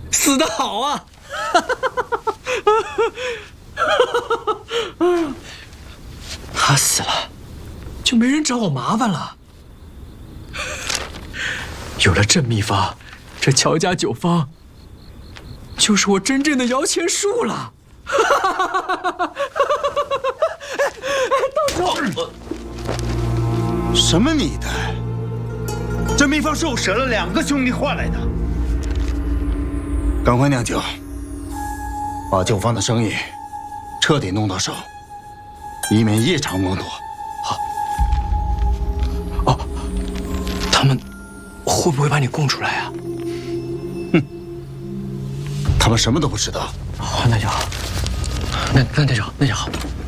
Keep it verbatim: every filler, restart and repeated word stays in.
死得好啊！他死了，就没人找我麻烦了。有了镇秘方，这乔家酒坊就是我真正的摇钱树了。到手！ 什么你的？这秘方是我舍了两个兄弟换来的。赶快酿酒，把酒坊的生意彻底弄到手，以免夜长梦多。 好。哦，他们会不会把你供出来啊？ 哼，他们什么都不知道。 好，那就好。那那那就好，那就好。